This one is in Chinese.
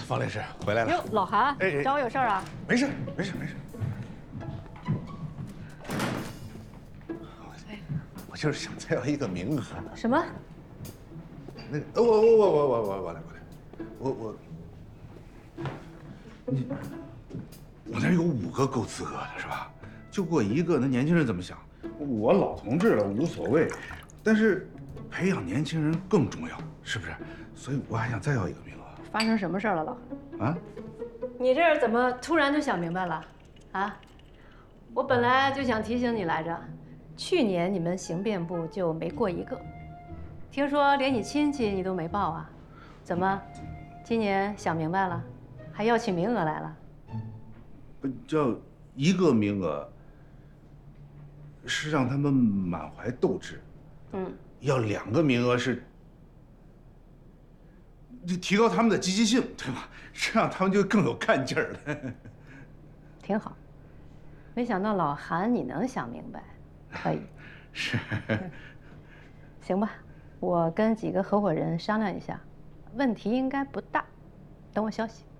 方律师回来了。 哟，老韩， 哎找我有事儿啊？ 没事。我就是想再要一个名额。 什么？ 那个，我来，我那有5个够资格的是吧？就过1个，那年轻人怎么想？我老同志了无所谓，但是培养年轻人更重要，是不是？所以我还想再要一个名额。 发生什么事儿了，老韩？ 啊？ 你这是怎么突然就想明白了？啊？我本来就想提醒你来着，去年你们刑辩部就没过1个，听说连你亲戚你都没报啊？怎么，今年想明白了，还要起名额来了？ 不叫1个名额，是让他们满怀斗志。要2个名额是提高他们的积极性，对吧？这样他们就更有干劲儿了。 挺好，没想到老韩你能想明白，可以。 是。 行吧，我跟几个合伙人商量一下，问题应该不大，等我消息。